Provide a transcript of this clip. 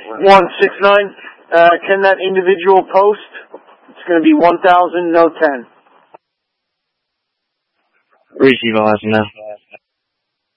169. Can that individual post? It's going to be 1,000, no 10. Receive, I'll let you know.